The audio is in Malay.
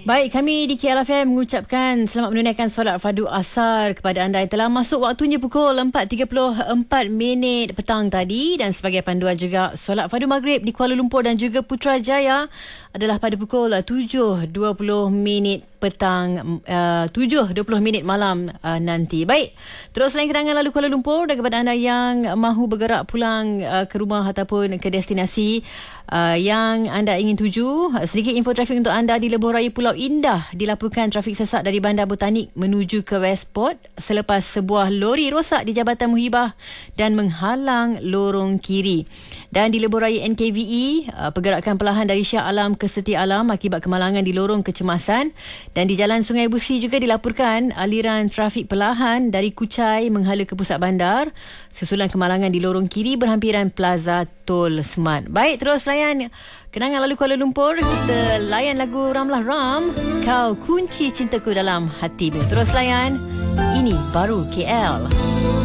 Baik, kami di KLFM mengucapkan selamat menunaikan solat fardu asar kepada anda yang telah masuk waktunya pukul 4.34 petang tadi, dan sebagai panduan juga solat fardu maghrib di Kuala Lumpur dan juga Putrajaya adalah pada pukul 7.20 petang, 7.20 malam nanti. Baik, terus selain kenangan lalu Kuala Lumpur, dan kepada anda yang mahu bergerak pulang ke rumah ataupun ke destinasi yang anda ingin tuju, sedikit info trafik untuk anda. Di Lebuh Raya Pulau Indah dilaporkan trafik sesak dari Bandar Botanik menuju ke Westport selepas sebuah lori rosak di Jabatan Muhibah dan menghalang lorong kiri. Dan di Lebuh Raya NKVE, pergerakan perlahan dari Shah Alam ke Setia Alam akibat kemalangan di lorong kecemasan. Dan di Jalan Sungai Busi juga dilaporkan aliran trafik perlahan dari Kuchai menghala ke pusat bandar susulan kemalangan di lorong kiri berhampiran Plaza Tol Smart. Baik, terus layan kenangan lalu Kuala Lumpur. Kita layan lagu Ramlah Ram, Kau Kunci Cintaku Dalam Hatimu. Terus layan, ini baru KL.